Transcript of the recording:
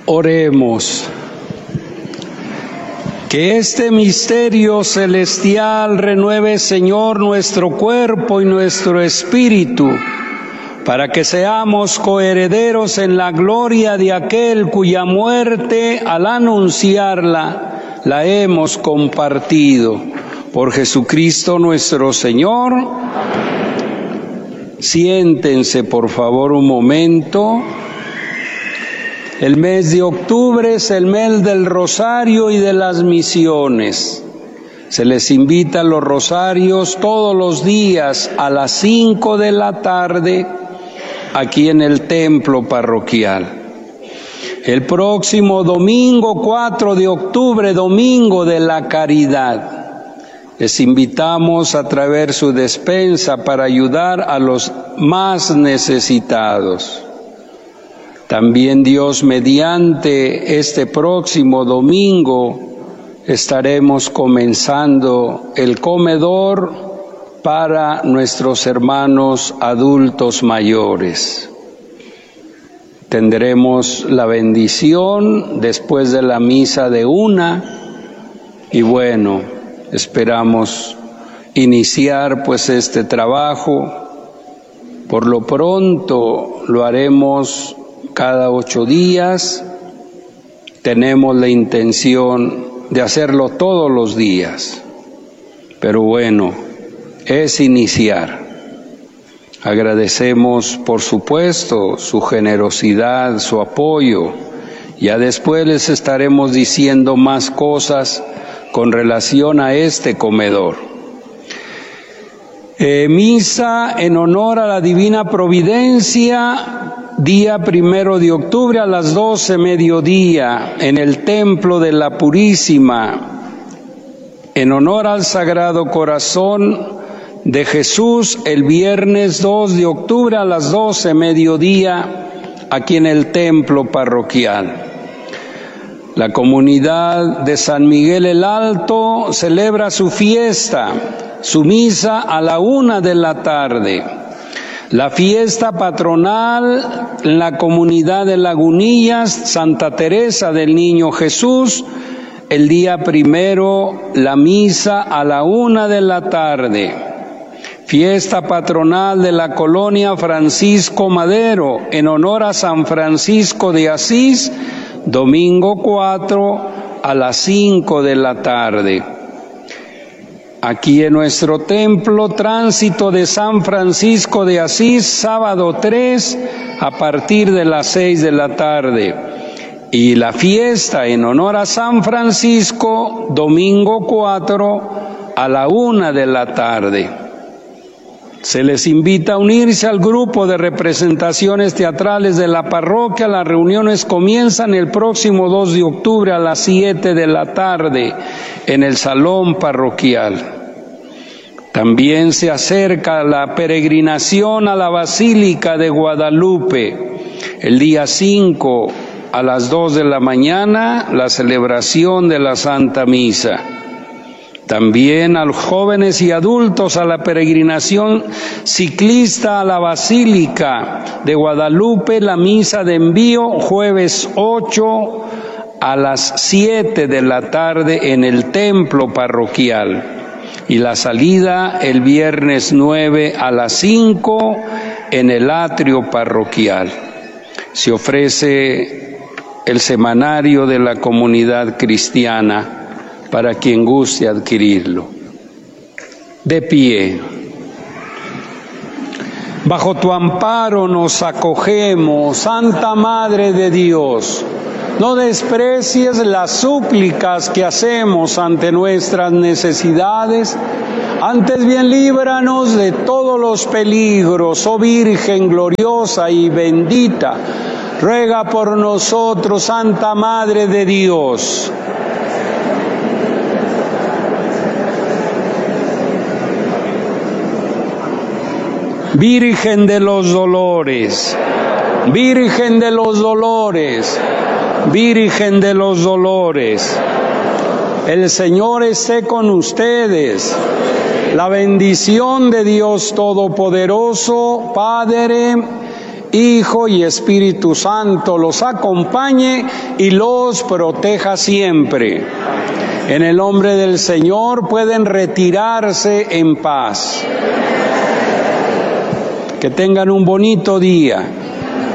Oremos. Que este misterio celestial renueve, Señor, nuestro cuerpo y nuestro espíritu, para que seamos coherederos en la gloria de aquel cuya muerte, al anunciarla, la hemos compartido. Por Jesucristo nuestro Señor. Siéntense, por favor, un momento. El mes de octubre es el mes del Rosario y de las misiones. Se les invita a los rosarios todos los días a las 5 de la tarde aquí en el templo parroquial. El próximo domingo 4 de octubre, Domingo de la Caridad, les invitamos a traer su despensa para ayudar a los más necesitados. También Dios mediante este próximo domingo estaremos comenzando el comedor para nuestros hermanos adultos mayores. Tendremos la bendición después de la misa de 1 y bueno, esperamos iniciar pues este trabajo. Por lo pronto lo haremos cada 8 días. Tenemos la intención de hacerlo todos los días, pero bueno, es iniciar. Agradecemos, por supuesto, su generosidad, su apoyo. Ya después les estaremos diciendo más cosas con relación a este comedor. Misa en honor a la Divina Providencia, día 1 de octubre a las 12 mediodía, en el Templo de la Purísima, en honor al Sagrado Corazón de Jesús, el viernes 2 de octubre a las 12 mediodía, aquí en el Templo parroquial. La comunidad de San Miguel el Alto celebra su fiesta, su misa a la 1 de la tarde. La fiesta patronal en la comunidad de Lagunillas, Santa Teresa del Niño Jesús, el día 1, la misa a la 1 de la tarde. Fiesta patronal de la colonia Francisco Madero, en honor a San Francisco de Asís, domingo 4 a las 5 de la tarde. Aquí en nuestro templo, tránsito de San Francisco de Asís, sábado 3 a partir de las 6 de la tarde. Y la fiesta en honor a San Francisco, domingo 4 a la 1 de la tarde. Se les invita a unirse al grupo de representaciones teatrales de la parroquia. Las reuniones comienzan el próximo 2 de octubre a las 7 de la tarde en el salón parroquial. También se acerca la peregrinación a la Basílica de Guadalupe. El día 5 a las 2 de la mañana, la celebración de la Santa Misa. También a los jóvenes y adultos a la peregrinación ciclista a la Basílica de Guadalupe, la misa de envío jueves 8 a las 7 de la tarde en el templo parroquial y la salida el viernes 9 a las 5 en el atrio parroquial. Se ofrece el semanario de la comunidad cristiana para quien guste adquirirlo. De pie. Bajo tu amparo nos acogemos, Santa Madre de Dios. No desprecies las súplicas que hacemos ante nuestras necesidades, antes bien líbranos de todos los peligros, oh Virgen gloriosa y bendita. Ruega por nosotros, Santa Madre de Dios. Virgen de los dolores, Virgen de los dolores, Virgen de los dolores. El Señor esté con ustedes. La bendición de Dios Todopoderoso, Padre, Hijo y Espíritu Santo los acompañe y los proteja siempre. En el nombre del Señor pueden retirarse en paz. Que tengan un bonito día.